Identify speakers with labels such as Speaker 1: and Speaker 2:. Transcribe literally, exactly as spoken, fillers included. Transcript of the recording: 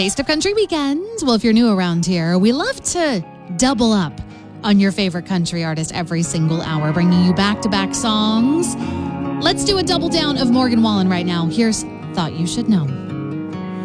Speaker 1: Taste of Country Weekends. Well, if you're new around here, we love to double up on your favorite country artist every single hour, bringing you back-to-back songs. Let's do a double down of Morgan Wallen right now. Here's Thought You Should Know.